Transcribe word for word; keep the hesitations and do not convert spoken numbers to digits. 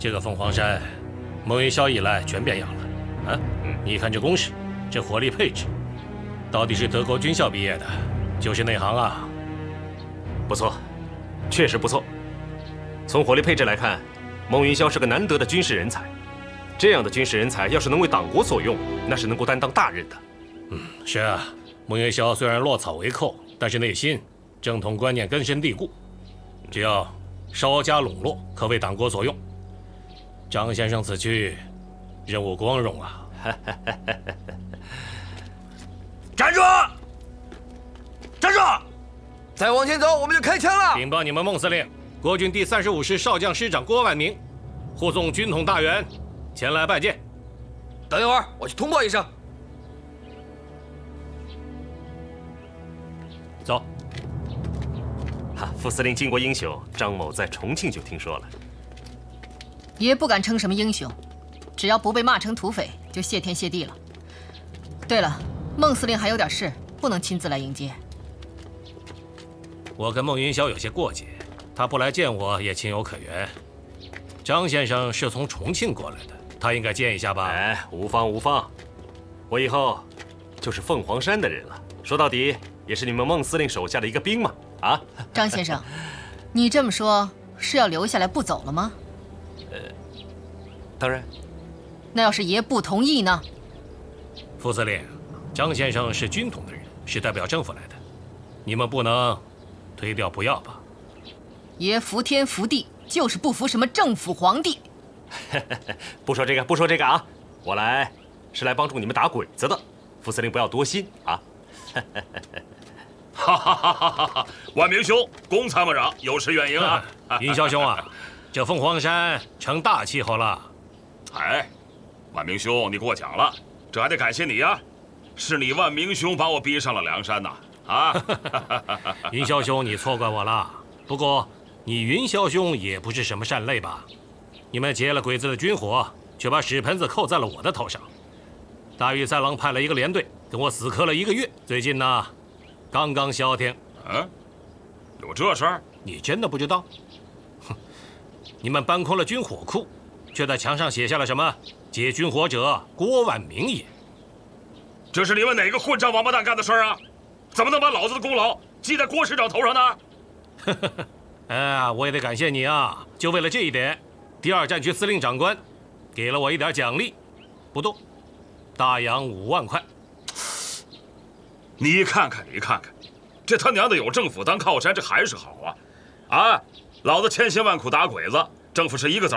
这个凤凰山，孟云霄一来全变样了。啊，你看这工时，这火力配置，到底是德国军校毕业的，就是内行啊。 不错，确实不错。从火力配置来看，孟云霄是个难得的军事人才。这样的军事人才，要是能为党国所用，那是能够担当大任的。 嗯，是啊，孟云霄虽然落草为寇，但是内心正统观念根深蒂固，只要稍加笼络，可为党国所用。张先生此去，任务光荣啊！ 站住！站住！再往前走，我们就开枪了！ 禀报你们孟司令，国军第三十五师少将师长郭万明护送军统大员前来拜见。 等一会儿，我去通报一声。 走。 哈，副司令巾帼英雄张某在重庆就听说了。 爷不敢称什么英雄，只要不被骂成土匪，就谢天谢地了。对了，孟司令还有点事，不能亲自来迎接。 我跟孟云霄有些过节，他不来见我也情有可原。张先生是从重庆过来的，他应该见一下吧？ 哎，无妨无妨，我以后就是凤凰山的人了。说到底，也是你们孟司令手下的一个兵嘛。啊， 张先生，你这么说是要留下来不走了吗？ 呃，当然。 那要是爷不同意呢？ 副司令，张先生是军统的人，是代表政府来的，你们不能推掉不要吧？ 爷服天服地，就是不服什么政府皇帝。 不说这个，不说这个啊！我来是来帮助你们打鬼子的，副司令不要多心啊！ 哈哈哈哈哈！万明兄，龚参谋长有失远迎啊！ 云霄兄啊，这凤凰山成大气候了。 哎，万明兄，你过奖了，这还得感谢你呀、啊，是你万明兄把我逼上了梁山呐！啊， 云霄兄，你错怪我了。不过你云霄兄也不是什么善类吧？你们劫了鬼子的军火，却把屎盆子扣在了我的头上。大峪三郎派了一个连队跟我死磕了一个月，最近呢，刚刚消停。 嗯，有这事儿？ 你真的不知道？哼，你们搬空了军火库，却在墙上写下了什么“劫军火者郭万明也”。 这是你们哪个混账王八蛋干的事儿啊？怎么能把老子的功劳记在郭师长头上呢？ 哎，我也得感谢你啊！就为了这一点，第二战区司令长官给了我一点奖励，不动，大洋五万块。 你看看，你看看，这他娘的有政府当靠山，这还是好啊！啊，老子千辛万苦打鬼子，政府是一个子